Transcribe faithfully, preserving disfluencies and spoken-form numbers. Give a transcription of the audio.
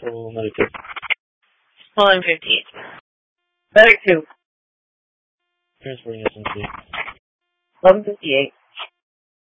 Central Medical. eleven fifty-eight. Medic two. Transferring S M C. eleven fifty-eight.